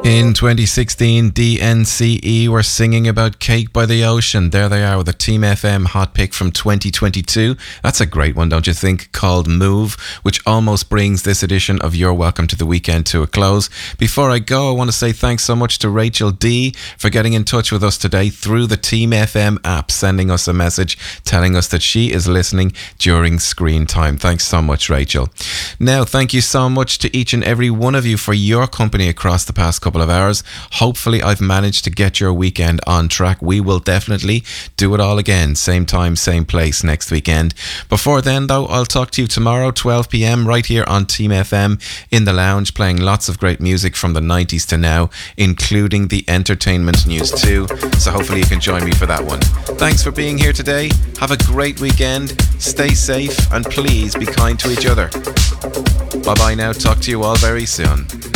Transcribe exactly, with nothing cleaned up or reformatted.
In twenty sixteen, D N C E were singing about Cake by the Ocean. There they are with a Team F M hot pick from twenty twenty-two. That's a great one, don't you think? Called Move, which almost brings this edition of You're Welcome to the Weekend to a close. Before I go, I want to say thanks so much to Rachel D for getting in touch with us today through the Team F M app, sending us a message telling us that she is listening during screen time. Thanks so much, Rachel. Now, thank you so much to each and every one of you for your company across the past couple of hours. Hopefully I've managed to get your weekend on track. We will definitely do it all again, same time, same place next weekend. Before then though, I'll talk to you tomorrow twelve p.m. right here on Team F M in the lounge, playing lots of great music from the nineties to now, including the entertainment news too, so hopefully you can join me for that one. Thanks for being here today. Have a great weekend, stay safe, and please be kind to each other. Bye bye now, talk to you all very soon.